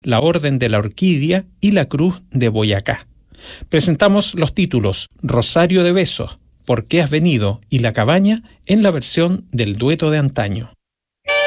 la Orden de la Orquídea y la Cruz de Boyacá. Presentamos los títulos Rosario de Besos, ¿Por qué has venido? Y La Cabaña en la versión del dueto de antaño.